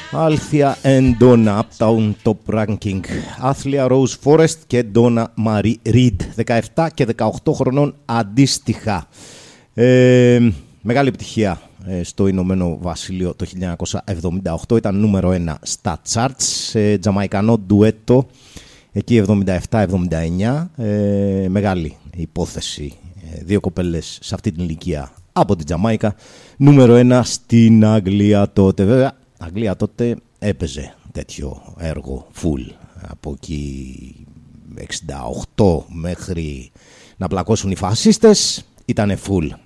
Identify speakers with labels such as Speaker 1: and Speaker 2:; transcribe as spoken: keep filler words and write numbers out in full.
Speaker 1: Althea and Donna, Uptown Top Ranking. Άθλια Rose Forest και Donna Marie Reid, δεκαεπτά και δεκαοκτώ χρονών αντίστοιχα. Ε, μεγάλη επιτυχία ε, στο Ηνωμένο Βασίλειο το χίλια εννιακόσια εβδομήντα οκτώ, ήταν νούμερο ένα στα charts, ε, τζαμαϊκανό ντουέτο, εκεί εβδομήντα επτά εβδομήντα εννιά, ε, μεγάλη υπόθεση, ε, δύο κοπέλες σε αυτή την ηλικία από την Τζαμάικα, νούμερο ένα στην Αγγλία τότε. Βέβαια, Αγγλία τότε έπαιζε τέτοιο έργο full, από εκεί εξήντα οκτώ μέχρι να πλακώσουν οι φασίστες, ήτανε full